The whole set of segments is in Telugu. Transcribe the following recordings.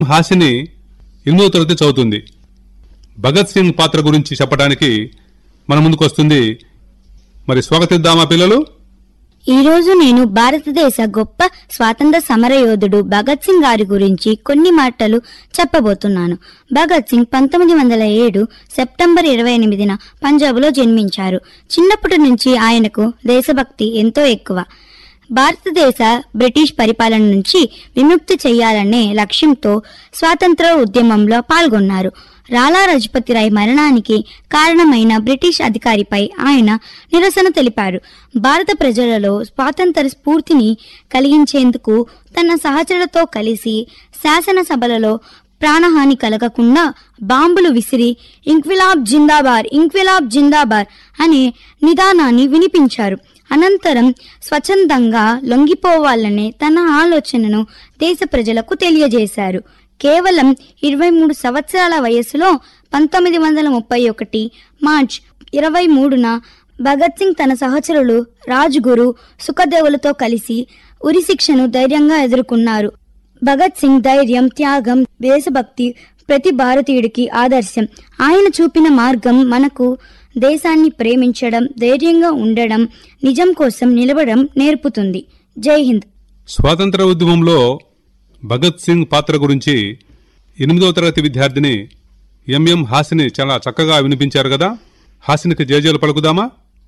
హాసిని 8వ తరగతి చదువుతుంది. భగత్ సింగ్ పాత్ర గురించి చెప్పడానికి మన ముందుకు వస్తుంది. మరి స్వాగతిద్దామా పిల్లలు? ఈరోజు నేను భారతదేశ గొప్ప స్వాతంత్ర సమరయోధుడు భగత్ సింగ్ గారి గురించి కొన్ని మాటలు చెప్పబోతున్నాను. భగత్ సింగ్ 1907 సెప్టెంబర్ 28న పంజాబ్లో జన్మించారు. చిన్నప్పటి నుంచి ఆయనకు దేశభక్తి ఎంతో ఎక్కువ. భారతదేశ బ్రిటిష్ పరిపాలన నుంచి విముక్తి చేయాలనే లక్ష్యంతో స్వాతంత్ర ఉద్యమంలో పాల్గొన్నారు. లాలా లజపతి రాయ్ మరణానికి కారణమైన బ్రిటిష్ అధికారిపై ఆయన నిరసన తెలిపారు. భారత ప్రజలలో స్వాతంత్ర స్ఫూర్తిని కలిగించేందుకు తన సహచరులతో కలిసి శాసనసభలలో ప్రాణహాని కలగకుండా బాంబులు విసిరి ఇంక్విలాబ్ జిందాబాద్, ఇంక్విలాబ్ జిందాబాద్ అనే నిదానాన్ని వినిపించారు. అనంతరం స్వచ్ఛందంగా లొంగిపోవాలనే తన ఆలోచనను దేశ ప్రజలకు తెలియజేశారు. కేవలం 23 సంవత్సరాల వయసులో 1931 మార్చ్ 23న భగత్ సింగ్ తన సహచరులు రాజ్గురు, సుఖదేవులతో కలిసి ఉరి శిక్షను ధైర్యంగా ఎదుర్కొన్నారు. భగత్ సింగ్ ధైర్యం, త్యాగం, దేశభక్తి ప్రతి భారతీయుడికి ఆదర్శం. ఆయన చూపిన మార్గం మనకు దేశాన్ని ప్రేమించడం, ధైర్యంగా ఉండడం, నిజం కోసం నిలబడడం నేర్పుతుంది. జై హింద్. స్వాతంత్ర ఉద్యమంలో భగత్ సింగ్ పాత్ర గురించి 8వ తరగతి విద్యార్థిని ఎంఎం హాసిని చాలా చక్కగా వినిపించారు కదా. హాసినికి జయజయలు పలుకుదామా?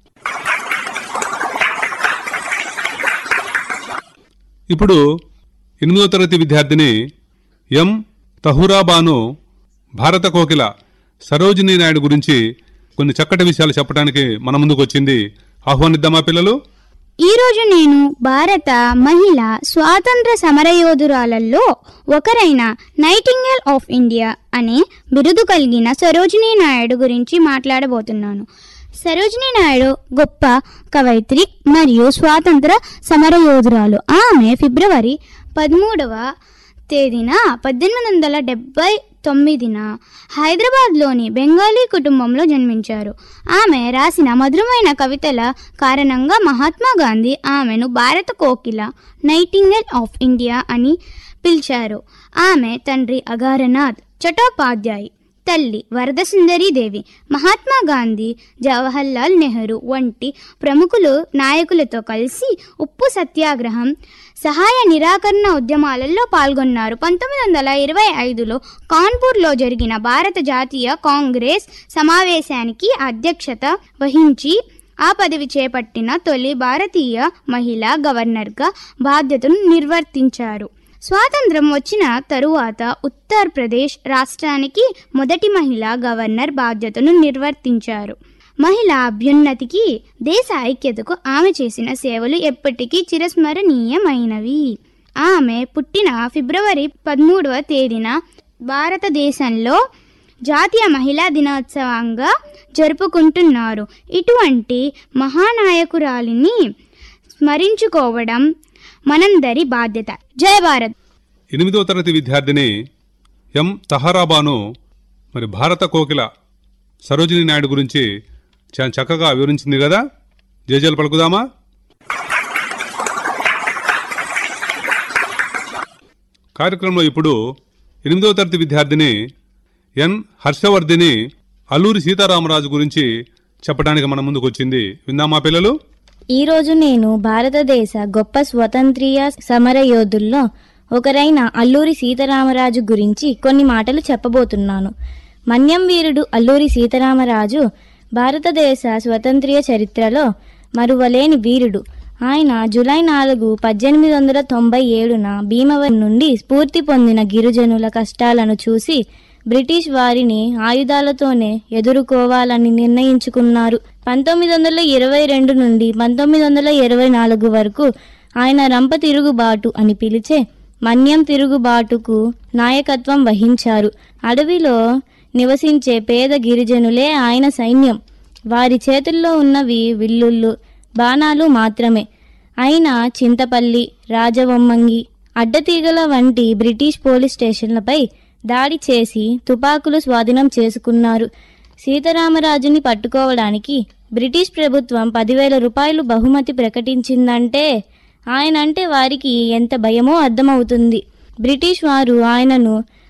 ఇప్పుడు 8వ తరగతి విద్యార్థిని ఎం తహురాబాను భారత కోకిల సరోజినీ నాయుడు గురించి కొన్ని చక్కటి విషయాలు చెప్పడానికి మన ముందుకు వచ్చింది. ఆహ్వానిద్దామా పిల్లలు? ఈరోజు నేను భారత మహిళా స్వాతంత్ర సమరయోధురాలలో ఒకరైన నైటింగేల్ ఆఫ్ ఇండియా అనే బిరుదు కలిగిన సరోజినీ నాయుడు గురించి మాట్లాడబోతున్నాను. సరోజినీ నాయుడు గొప్ప కవయిత్రి మరియు స్వాతంత్ర సమరయోధురాలు. ఆమె ఫిబ్రవరి 13వ తేదీన 1879న హైదరాబాద్లోని బెంగాలీ కుటుంబంలో జన్మించారు. ఆమె రాసిన మధురమైన కవితల కారణంగా మహాత్మా గాంధీ ఆమెను భారత కోకిల, నైటింగేల్ ఆఫ్ ఇండియా అని పిలిచారు. ఆమె తండ్రి అగారనాథ్ చటోపాధ్యాయ్, తల్లి వరదసుందరీదేవి. మహాత్మా గాంధీ, జవహర్లాల్ నెహ్రూ వంటి ప్రముఖులు నాయకులతో కలిసి ఉప్పు సత్యాగ్రహం, సహాయ నిరాకరణ ఉద్యమాలలో పాల్గొన్నారు. 1925లో కాన్పూర్లో జరిగిన భారత జాతీయ కాంగ్రెస్ సమావేశానికి అధ్యక్షత వహించి ఆ పదవి చేపట్టిన తొలి భారతీయ మహిళా గవర్నర్గా బాధ్యతను నిర్వర్తించారు. స్వాతంత్రం వచ్చిన తరువాత ఉత్తరప్రదేశ్ రాష్ట్రానికి మొదటి మహిళా గవర్నర్ బాధ్యతను నిర్వర్తించారు. మహిళా అభ్యున్నతికి, దేశ ఐక్యతకు ఆమె చేసిన సేవలు ఎప్పటికీ చిరస్మరణీయమైనవి. ఆమె పుట్టిన ఫిబ్రవరి 13వ తేదీన భారతదేశంలో జాతీయ మహిళా దినోత్సవంగా జరుపుకుంటున్నారు. ఇటువంటి మహానాయకురాలిని స్మరించుకోవడం మనందరి బాధ్యత. జై భారత్. 8వ తరగతి విద్యార్థిని ఎం తహరాబాను మరి భారత కోకిల సరోజినీ నాయుడు గురించి చాలా చక్కగా వివరించింది కదా. జయజయలు పలుకుదామా? కార్యక్రమంలో ఇప్పుడు 8వ తరగతి విద్యార్థిని ఎన్ హర్షవర్ధిని అల్లూరి సీతారామరాజు గురించి చెప్పడానికి మన ముందుకు వచ్చింది. విందామా పిల్లలు? ఈరోజు నేను భారతదేశ గొప్ప స్వతంత్రీయ సమరయోధుల్లో ఒకరైన అల్లూరి సీతారామరాజు గురించి కొన్ని మాటలు చెప్పబోతున్నాను. మన్యం వీరుడు అల్లూరి సీతారామరాజు భారతదేశ స్వతంత్రీయ చరిత్రలో మరువలేని వీరుడు. ఆయన జూలై 4, 1897న భీమవరం నుండి స్ఫూర్తి పొందిన గిరిజనుల కష్టాలను చూసి బ్రిటిష్ వారిని ఆయుధాలతోనే ఎదుర్కోవాలని నిర్ణయించుకున్నారు. 1922 నుండి 1924 వరకు ఆయన రంప తిరుగుబాటు అని పిలిచే మన్యం తిరుగుబాటుకు నాయకత్వం వహించారు. అడవిలో నివసించే పేద గిరిజనులే ఆయన సైన్యం. వారి చేతుల్లో ఉన్నవి విల్లుళ్ళు, బాణాలు మాత్రమే. అయినా చింతపల్లి, రాజవొమ్మంగి, అడ్డతీగల వంటి బ్రిటిష్ పోలీస్ స్టేషన్లపై దాడి చేసి తుపాకులు స్వాధీనం చేసుకున్నారు. సీతారామరాజుని పట్టుకోవడానికి బ్రిటిష్ ప్రభుత్వం 10,000 రూపాయలు బహుమతి ప్రకటించిందంటే ఆయనంటే వారికి ఎంత భయమో అర్థమవుతుంది. బ్రిటిష్ వారు ఆయనను